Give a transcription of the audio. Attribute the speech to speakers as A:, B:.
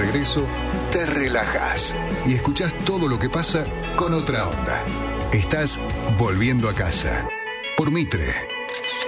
A: regreso, te relajás y escuchás todo lo que pasa con otra onda. Estás volviendo a casa por Mitre.